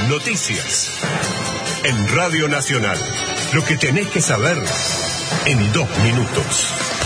Noticias. En Radio Nacional. Lo que tenés que saber en 2 minutos.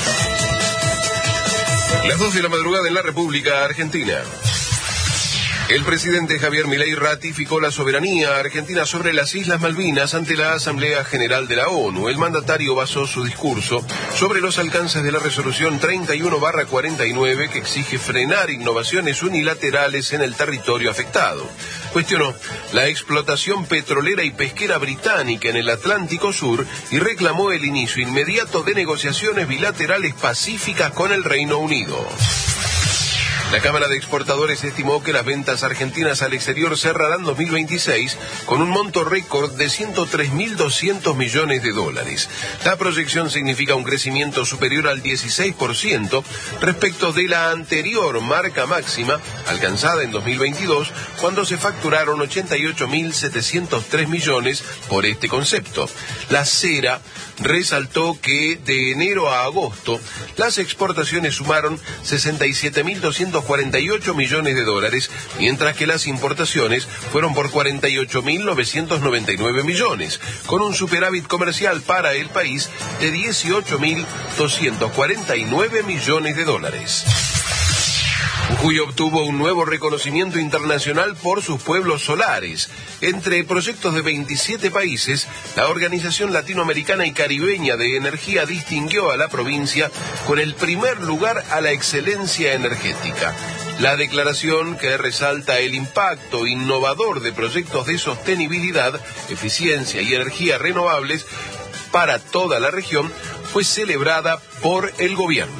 Las 2 de la madrugada en la República Argentina. El presidente Javier Milei ratificó la soberanía argentina sobre las Islas Malvinas ante la Asamblea General de la ONU. El mandatario basó su discurso sobre los alcances de la resolución 31/49 que exige frenar innovaciones unilaterales en el territorio afectado. Cuestionó la explotación petrolera y pesquera británica en el Atlántico Sur y reclamó el inicio inmediato de negociaciones bilaterales pacíficas con el Reino Unido. La Cámara de Exportadores estimó que las ventas argentinas al exterior cerrarán 2026 con un monto récord de $103.200 millones. La proyección significa un crecimiento superior al 16% respecto de la anterior marca máxima alcanzada en 2022, cuando se facturaron 88.703 millones por este concepto. La CERA resaltó que de enero a agosto las exportaciones sumaron 67.248 millones de dólares, mientras que las importaciones fueron por 48.999 millones, con un superávit comercial para el país de 18.249 millones de dólares. Jujuy obtuvo un nuevo reconocimiento internacional por sus pueblos solares. Entre proyectos de 27 países, la Organización Latinoamericana y Caribeña de Energía distinguió a la provincia con el primer lugar a la excelencia energética. La declaración, que resalta el impacto innovador de proyectos de sostenibilidad, eficiencia y energía renovables para toda la región, fue celebrada por el gobierno.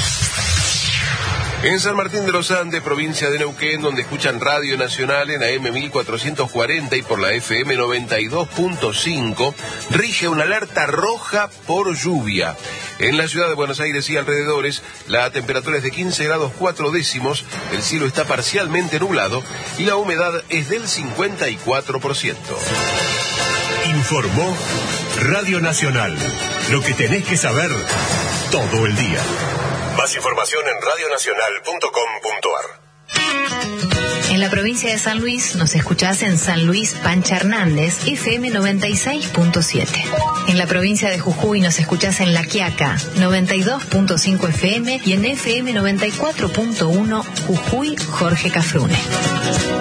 En San Martín de los Andes, provincia de Neuquén, donde escuchan Radio Nacional en AM 1440 y por la FM 92.5, rige una alerta roja por lluvia. En la ciudad de Buenos Aires y alrededores, la temperatura es de 15 grados 4 décimos, el cielo está parcialmente nublado y la humedad es del 54%. Informó Radio Nacional. Lo que tenés que saber todo el día. Más información en radionacional.com.ar. En la provincia de San Luis nos escuchás en San Luis Pancha Hernández, FM 96.7. En la provincia de Jujuy nos escuchás en La Quiaca, 92.5 FM y en FM 94.1 Jujuy Jorge Cafrune.